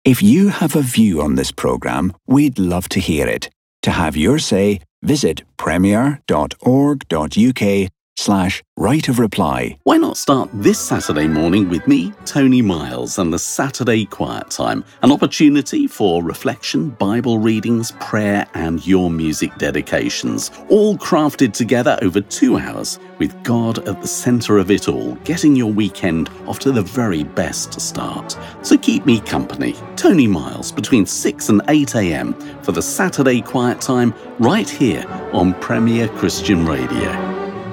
If you have a view on this programme, we'd love to hear it. To have your say, visit premier.org.uk/right of reply. Why not start this Saturday morning with me, Tony Miles, and the Saturday Quiet Time, an opportunity for reflection, Bible readings, prayer, and your music dedications, all crafted together over 2 hours with God at the centre of it all, getting your weekend off to the very best start. So keep me company, Tony Miles, between 6 and 8 a.m. for the Saturday Quiet Time right here on Premier Christian Radio.